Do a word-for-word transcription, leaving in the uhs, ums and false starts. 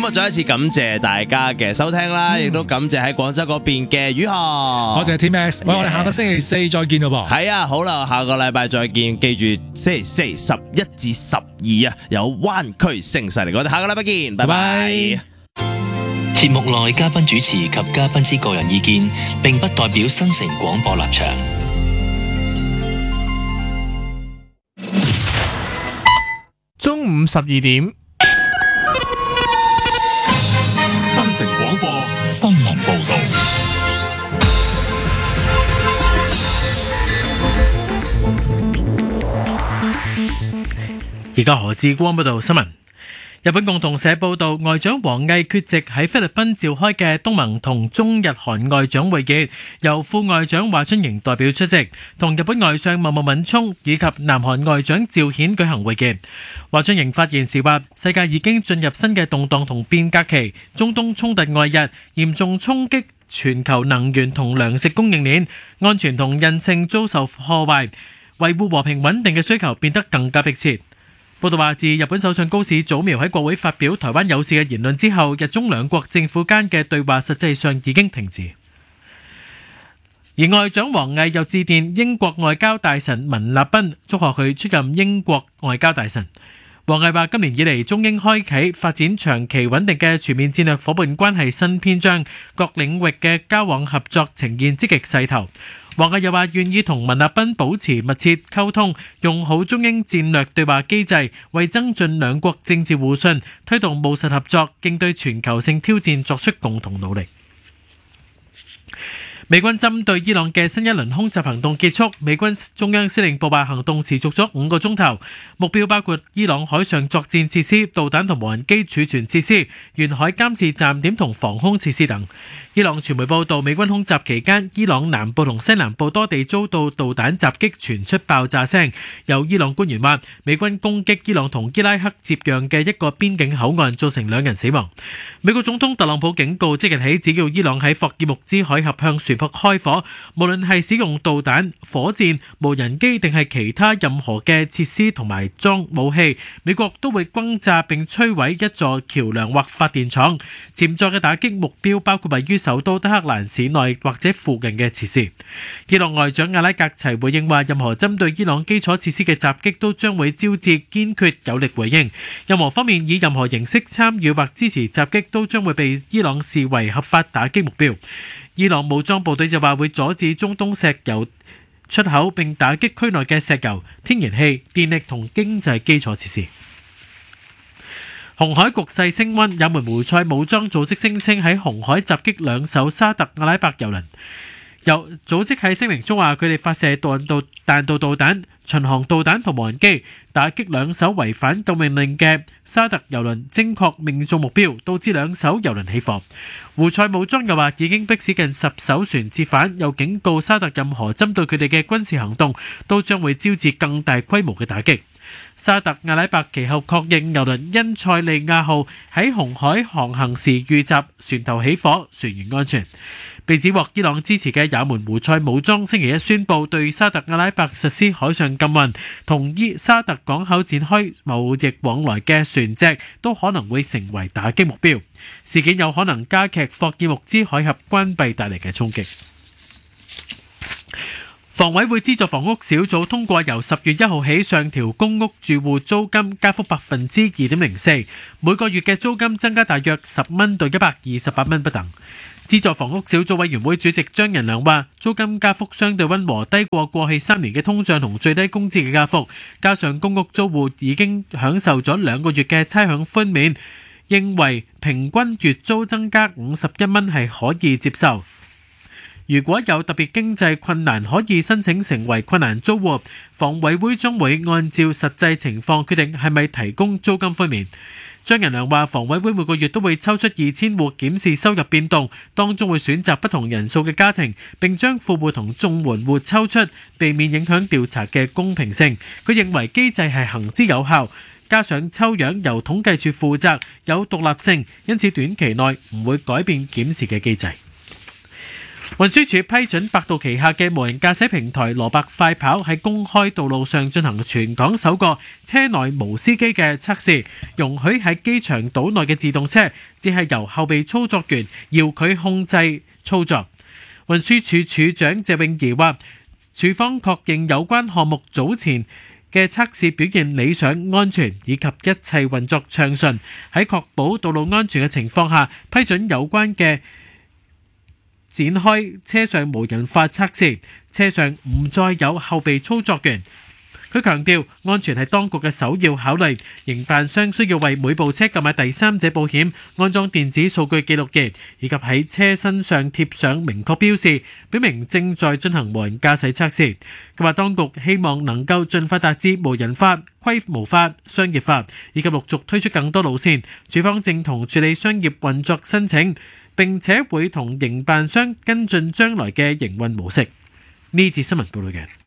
咁啊，再一次感謝大家嘅收聽啦，亦、嗯、都感謝喺廣州嗰邊嘅宇航， 多謝 Team S。喂，我哋下個星期四再見咯噃。 係啊，好啦，下個禮拜再見，記住星期四十一至十二啊，有灣區盛世嚟，我哋下個禮拜見，拜拜。 節目內嘉賓主持及嘉賓之個人意見，並不代表新城廣播立場。 中午十二點， 新城廣播新聞報道。 而家何志光報道新聞。日本共同社報道，外長王毅缺席喺菲律賓召開嘅東盟同中日韓外長會議，由副外長華春瑩代表出席，同日本外相茂木敏充以及南韓外長趙顯舉行會見。華春瑩發言時話，世界已經進入新嘅動盪同變革期，中東衝突外溢，嚴重衝擊全球能源同糧食供應鏈，安全同韌性遭受破壞，維護和平穩定嘅需求變得更加迫切。報道話，自日本首相高市早苗喺國會發表台灣有事嘅言論之後，日中兩國政府間嘅對話實際上已經停止。而外長王毅又致電英國外交大臣文立彬，祝賀佢出任英國外交大臣。王毅話，今年以嚟，中英開啟發展長期穩定嘅全面戰略夥伴關係新篇章，各領域嘅交往合作呈現積極勢頭。王毅又話，願意同文立彬保持密切溝通，用好中英戰略對話機制，為增進兩國政治互信、推動務實合作、應對全球性挑戰作出共同努力。美軍針對伊朗嘅新一輪空襲行動結束，美軍中央司令部話行動持續咗五個鐘頭，目標包括伊朗海上作戰設施、導彈同無人機儲存設施、沿海監視站點同防空設施等。伊朗傳媒報道，美軍空襲期間，伊朗南部同西南部多地遭到導彈襲擊，傳出爆炸聲。有伊朗官員話，美軍攻擊伊朗同伊拉克接壤嘅一個邊境口岸，造成兩人死亡。美國總統特朗普警告，即日起，只要伊朗喺霍爾木茲海峽向船舶開火，無論係使用導彈、火箭、無人機定係其他任何嘅設施同埋裝武器，美國都會轟炸並摧毀一座橋樑或發電廠。潛在嘅打擊目標包括位於首都德黑蘭市內或者附近嘅設施。伊朗外長阿拉格齊回應話，任何針對伊朗基礎設施嘅襲擊都將會招致堅決有力回應。任何方面以任何形式參與或支持襲擊都將會被伊朗視為合法打擊目標。伊朗武裝部隊就話會阻止中東石油出口，並打擊區內嘅石油、天然氣、電力同經濟基礎設施。紅海局勢升溫，也門胡塞武裝組織聲稱喺紅海襲擊兩艘沙特阿拉伯油輪。由組織喺聲明中話，佢哋發射彈道彈道導彈、巡航導彈同無人機，打擊兩艘違反救命令嘅沙特油輪，精確命中目標，導致兩艘油輪起火。胡塞武裝又話已經迫使近十艘船折返，又警告沙特任何針對佢哋嘅軍事行動都將會招致更大規模嘅打擊。沙特阿拉伯其後確認油輪因塞利亞號喺紅海航行時遇襲，船頭起火，船員安全。被指獲伊朗支持嘅也門胡塞武裝星期一宣布對沙特阿拉伯實施海上禁運，同伊沙特港口展開貿易往來嘅船隻都可能會成為打擊目標。事件有可能加劇霍爾木茲海峽關閉帶嚟嘅衝擊。房委會資助房屋小組通過由十月一號起上調公屋住戶租金加幅百分之二點零四，每個月嘅租金增加大約十蚊到一百二十八蚊不等。資助房屋小組委員會主席張仁良話，租金加幅相對溫和，低過過去三年嘅通脹同最低工資嘅加幅，加上公屋租戶已經享受咗兩個月嘅差餉寬免，認為平均月租增加五十一蚊係可以接受。如果有特別經濟困難，可以申請成為困難租戶，房委會將會按照實際情況決定係咪提供租金寬免。張仁良話，房委會每個月都會抽出二千戶檢視收入變動，當中會選擇不同人數嘅家庭，並將富戶同綜援戶抽出，避免影響調查嘅公平性。佢認為機制係行之有效，加上抽樣由統計處負責，有獨立性，因此短期內唔會改變檢視嘅機制。 運輸署批准百度旗下嘅無人駕駛平台羅伯快跑喺公開道路上進行全港首個車內無司機嘅測試，容許喺機場島內嘅自動車只係由後備操作員遙距控制操作。運輸署署長謝永儀話，署方確認有關項目早前嘅測試表現理想、安全以及一切運作暢順，喺確保道路安全嘅情況下，批准有關嘅展開車上無人化測試，車上唔再有後備操作員。佢強調，安全係當局嘅首要考慮，營辦商需要為每部車購買第三者保險、安裝電子數據記錄儀，以及喺車身上貼上明確標示，表明正在進行無人駕駛測試。佢話當局希望能夠盡快達至無人化、規模化、商業化，以及陸續推出更多路線。署方正同處理商業運作申請，並且會同營辦商跟進將來嘅營運模式。呢節新聞報道嘅。